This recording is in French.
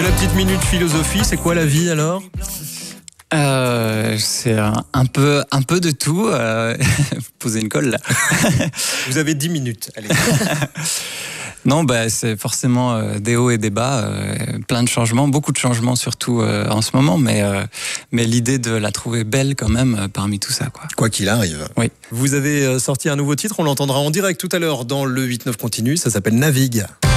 la petite minute philosophie, c'est quoi la vie alors ? C'est un peu de tout. Vous posez une colle là. Vous avez 10 minutes, allez. Non, c'est forcément des hauts et des bas, plein de changements, beaucoup de changements surtout en ce moment, mais l'idée de la trouver belle quand même parmi tout ça, quoi. Quoi qu'il arrive. Oui. Vous avez sorti un nouveau titre, on l'entendra en direct tout à l'heure dans le 8-9 continu, ça s'appelle Navigue.